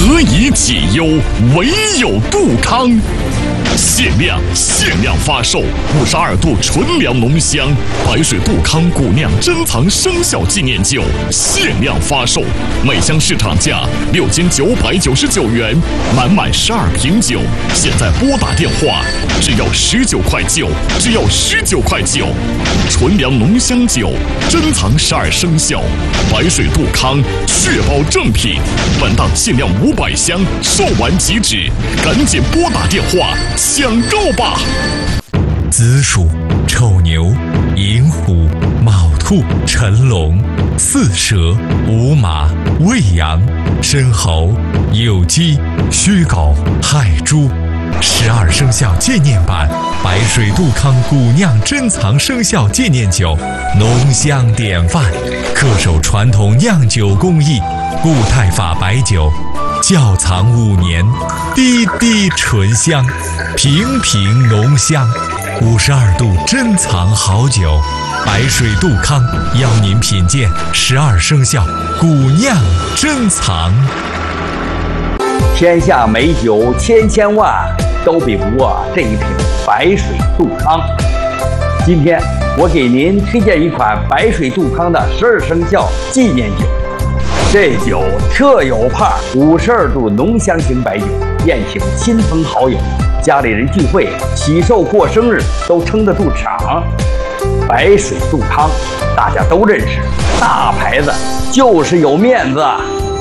何以解忧，唯有杜康。限量发售52度纯粮浓香白水杜康古酿珍藏生肖纪念酒，限量发售，每箱市场价6999元，满12瓶酒，现在拨打电话只要19块9，只要19块9。纯粮浓香酒，珍藏12生肖，白水杜康，确保正品。本档限量500箱，售完即止，赶紧拨打电话抢购吧！ 子鼠、丑牛、寅虎、卯兔、辰龙、巳蛇、午马、未羊、申猴、酉鸡、戌狗、亥猪。12生肖纪念版白水杜康古酿珍藏生肖纪念酒，浓香典范，恪守传统酿酒工艺，固态法白酒，窖藏5年，滴滴醇香，瓶瓶浓香，52度珍藏好酒。白水杜康邀您品鉴12生肖古酿珍藏。 天下美酒千万，都比不过这一瓶白水杜康。今天我给您推荐一款白水杜康的12生肖纪念酒。这酒特有派，52度浓香型白酒，宴请亲朋好友、家里人聚会、喜寿过生日都撑得住场。白水杜康大家都认识，大牌子就是有面子。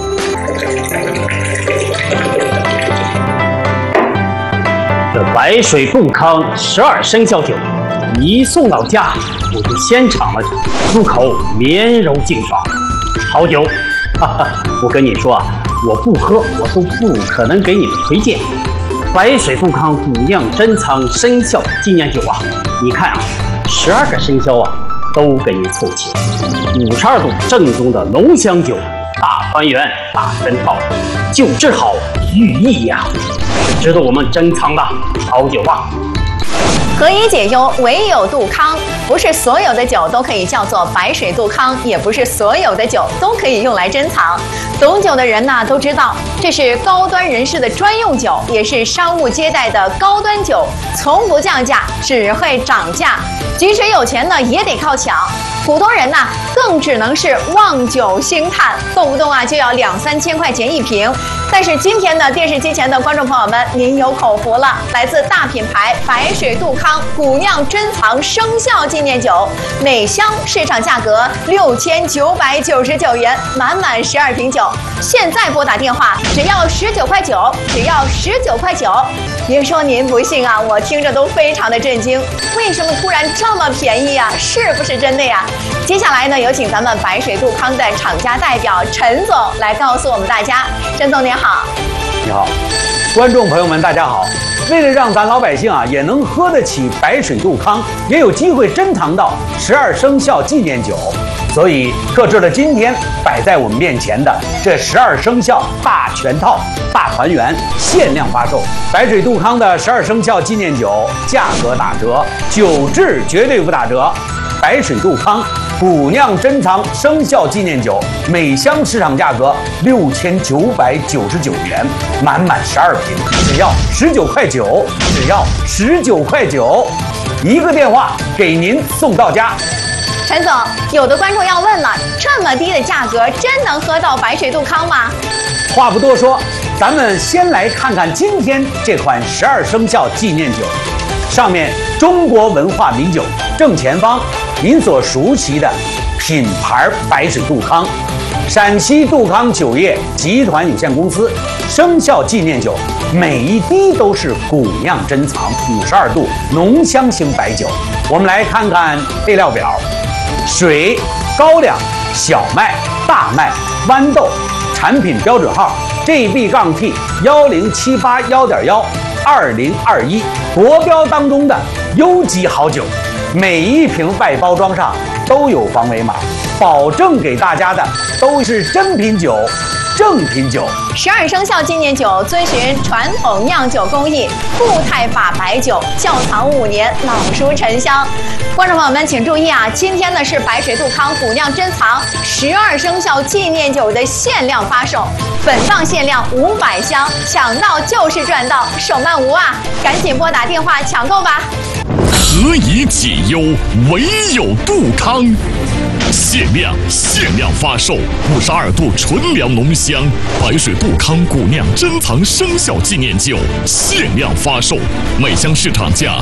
这白水杜康12生肖酒一送到家，我就先尝了，入口绵柔净爽，好酒。我跟你说啊，我不喝我都不可能给你们推荐。白水杜康古酿珍藏生肖纪念酒啊，你看啊，12个生肖啊都给你凑齐，52度正宗的浓香酒，大团圆大全套，酒质好寓意呀，是值得我们珍藏的好酒啊。 何以解忧，唯有杜康。不是所有的酒都可以叫做白水杜康，也不是所有的酒都可以用来珍藏。懂酒的人呢都知道，这是高端人士的专用酒，也是商务接待的高端酒，从不降价，只会涨价。即使有钱呢，也得靠抢。普通人呢，更只能是望酒兴叹，动不动啊就要2-3千块钱一瓶。但是今天呢，电视机前的观众朋友们，您有口福了，来自大品牌白水杜康古酿珍藏生肖纪念酒，每箱市场价格6999元，满12瓶酒。现在拨打电话，只要19块9，只要19块9。别说您不信啊，我听着都非常的震惊，为什么突然这么便宜啊？是不是真的呀？接下来呢，有请咱们白水杜康的厂家代表陈总来告诉我们大家。陈总您好。 你好，观众朋友们大家好。为了让咱老百姓啊也能喝得起白水杜康，也有机会珍藏到12生肖纪念酒，所以特制了今天摆在我们面前的这12生肖大全套大团圆限量发售。白水杜康的12生肖纪念酒价格打折，酒质绝对不打折。白水杜康古酿珍藏生肖纪念酒，每箱市场价格6999元，满12瓶，只要19块9，只要19块9，一个电话给您送到家。 陈总，有的观众要问了，这么低的价格，真能喝到白水杜康吗？ 话不多说，咱们先来看看今天这款12生肖纪念酒。上面中国文化名酒正前方您所熟悉的品牌白水杜康，陕西杜康酒业集团有限公司生肖纪念酒，每一滴都是古酿珍藏52度浓香型白酒。我们来看看配料表：水、高粱、小麦、大麦、豌豆，产品标准号 GB-T10781.12021，国标当中的优级好酒。每一瓶外包装上都有防伪码，保证给大家的都是真品酒、 正品酒。 12生肖纪念酒遵循传统酿酒工艺，固态法白酒，窖藏5年，老熟陈香。观众朋友们请注意啊，今天呢是白水杜康古酿珍藏12生肖纪念酒的限量发售，本档限量500箱，抢到就是赚到，手慢无啊！赶紧拨打电话抢购吧。 何以解忧，唯有杜康。限量发售，52度纯粮浓香白水杜康古酿珍藏生肖纪念酒，限量发售，每箱市场价